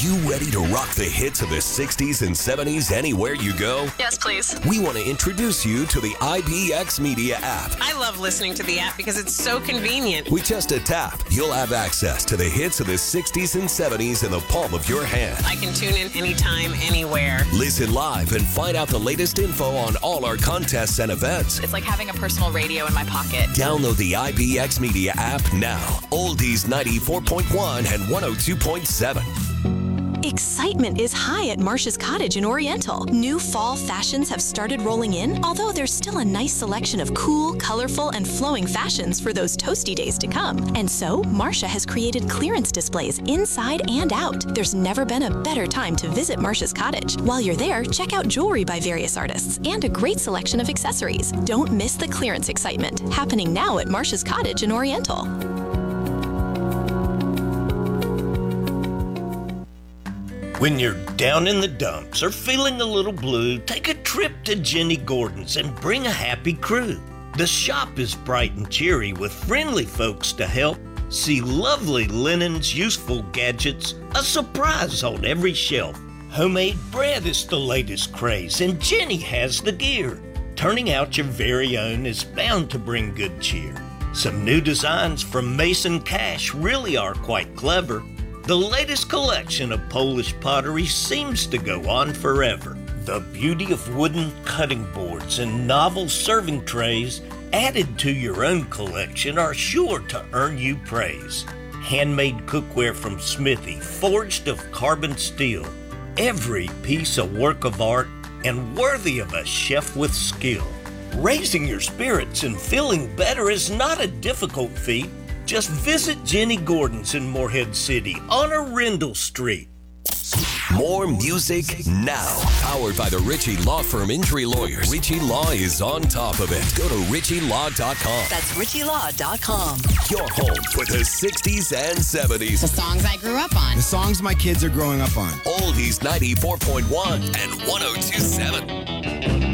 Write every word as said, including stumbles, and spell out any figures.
you ready to rock the hits of the sixties and seventies anywhere you go? Yes, please. We want to introduce you to the I B X Media app. I love listening to the app because it's so convenient. With just a tap, you'll have access to the hits of the sixties and seventies in the palm of your hand. I can tune in anytime, anywhere. Listen live and find out the latest info on all our contests and events. It's like having a personal radio in my pocket. Download the I B X Media app now. Oldies ninety-four point one and one oh two point seven. Excitement is high at Marcia's Cottage in Oriental. New fall fashions have started rolling in, although there's still a nice selection of cool, colorful, and flowing fashions for those toasty days to come. And so, Marcia has created clearance displays inside and out. There's never been a better time to visit Marcia's Cottage. While you're there, check out jewelry by various artists and a great selection of accessories. Don't miss the clearance excitement, happening now at Marcia's Cottage in Oriental. When you're down in the dumps or feeling a little blue, take a trip to Jenny Gordon's and bring a happy crew. The shop is bright and cheery with friendly folks to help. See lovely linens, useful gadgets, a surprise on every shelf. Homemade bread is the latest craze and Jenny has the gear. Turning out your very own is bound to bring good cheer. Some new designs from Mason Cash really are quite clever. The latest collection of Polish pottery seems to go on forever. The beauty of wooden cutting boards and novel serving trays added to your own collection are sure to earn you praise. Handmade cookware from Smithy, forged of carbon steel. Every piece a work of art and worthy of a chef with skill. Raising your spirits and feeling better is not a difficult feat. Just visit Jenny Gordon's in Morehead City on Arundel Street. More music now. Powered by the Ritchie Law Firm Injury Lawyers. Ritchie Law is on top of it. Go to ritchie law dot com. That's ritchie law dot com. Your home for the sixties and seventies. The songs I grew up on. The songs my kids are growing up on. Oldies ninety-four point one and one oh two point seven.